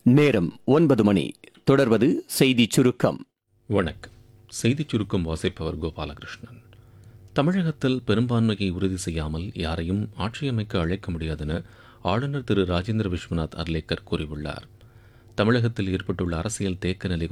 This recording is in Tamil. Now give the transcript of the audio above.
நேரம் 9 மணி. தொடர்வது செய்திச் சுருக்கம். வணக்கம். செய்திச் சுருக்கம் வாசிப்பவர் கோபாலகிருஷ்ணன். தமிழகத்தில் பெரும்பான்மையை உறுதி செய்யாமல் யாரையும் ஆட்சியமைக்க அழைக்க முடியாதென ஆளுநர் திரு ராஜேந்திர விஸ்வநாத் அர்லேக்கர் கூறியுள்ளார். தமிழகத்தில் ஏற்பட்டுள்ள அரசியல் தேக்க நிலை